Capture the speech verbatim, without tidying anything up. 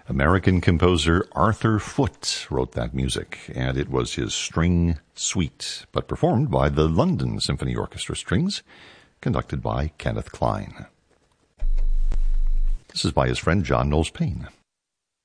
American composer Arthur Foote wrote that music, and it was his String Suite, but performed by the London Symphony Orchestra Strings, conducted by Kenneth Klein. This is by his friend John Knowles Payne.